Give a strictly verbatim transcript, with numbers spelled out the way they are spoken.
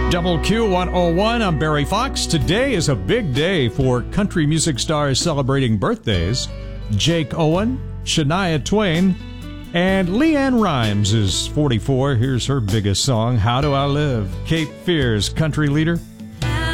Double Q one oh one, I'm Barry Fox. Today is a big day for country music stars celebrating birthdays. Jake Owen, Shania Twain, and Leanne Rimes is forty-four. Here's her biggest song, How Do I Live? Cape Fear's country leader,